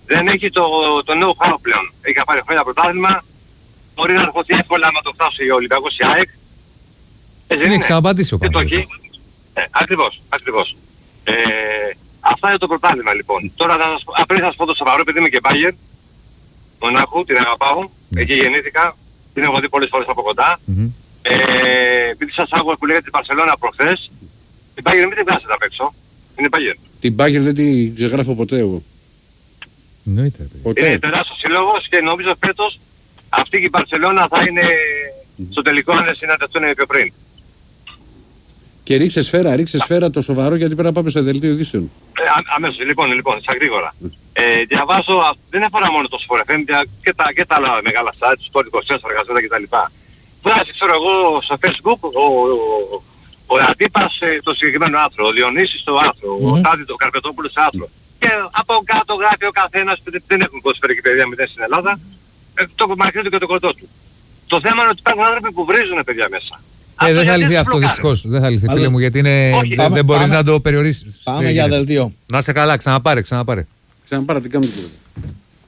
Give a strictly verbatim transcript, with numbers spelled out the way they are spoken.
δεν έχει το, το know-how πλέον. Έχει πάρει χρόνια πρωτάθλημα, μπορεί να αρχωθεί εύκολα άμα το φτάσει ο Ολυμπιακός η ΑΕΚ. Ε, δεν είναι εξαπατήσει ο Παναγιώτης. Ε, ακριβώς, ακριβώς. Ε, αυτά είναι το πρωτάθλημα λοιπόν. Τώρα θα σας, πριν σας πω το Σαββαρό, επειδή είμαι και Μπάγερ, Μονάχου, την αγαπάω, mm. εκεί γεννήθηκα, την έχω δει πολλές φορές από κοντά. Mm-hmm. Ε, επειδή σας άκουγα που λέγατε την Μπαρσελόνα προχθές, την Μπάγερ μην την βγάζετε απ' έξω. Είναι Μπάγερ. Την Μπάγερ δεν την ξεγράφω ποτέ εγώ. Εννοείται. Είναι τεράστιος σύλλογος και νομίζω φέτος αυτή η Μπαρσελόνα θα είναι mm-hmm. στο τελικό αν συναντηθούν πιο πριν. Και ρίξε σφαίρα, ρίξε σφαίρα το σοβαρό γιατί πρέπει να πάμε στο δελτίο ειδήσεων. Ε, αμέσως, λοιπόν, λοιπόν, σαν γρήγορα. Mm. Ε, διαβάζω, δεν αφορά μόνο το Sport εφ εμ και τα, και τα άλλα μεγάλα sites, το είκοσι τέσσερα, εργαζότα κτλ. Βγάζει, ξέρω εγώ, στο Facebook ο, ο, ο Αντίπας ε, το συγκεκριμένο άρθρο, ο Διονύσης το άρθρο, mm-hmm. ο Τάδη το Καρπετόπουλος το άρθρο. Και από κάτω γράφει ο καθένας που δεν έχουν ποδοσφαιρική παιδεία μηδέν στην Ελλάδα, ε, το μακρύ του και το κοντό του. Το θέμα είναι ότι υπάρχουν άνθρωποι που βρίζουν παιδιά μέσα. Ε, δεν θα λυθεί αυτό δυστυχώς. Δεν θα λυθεί, φίλε μου, γιατί είναι... δεν, δεν μπορείς να το περιορίσεις. Πάμε για δελτίο. Να είσαι καλά, ξαναπάρε, ξαναπάρε. Ξαναπάρε, τι κάνουμε.